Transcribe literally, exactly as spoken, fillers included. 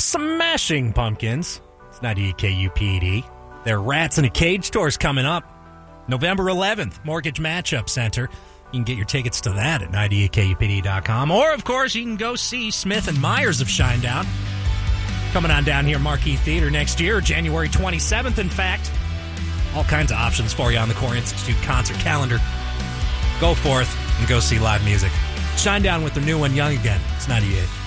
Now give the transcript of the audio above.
Smashing Pumpkins. It's ninety-eight K U P D. Their Rats in a Cage tour's coming up. November eleventh, Mortgage Matchup Center. You can get your tickets to that at ninety-eight K U P D dot com. Or, of course, you can go see Smith and Myers of Shinedown. Coming on down here, Marquee Theater next year, January twenty-seventh, in fact. All kinds of options for you on the Core Institute concert calendar. Go forth and go see live music. Shinedown with their new one, Young Again. It's ninety-eight.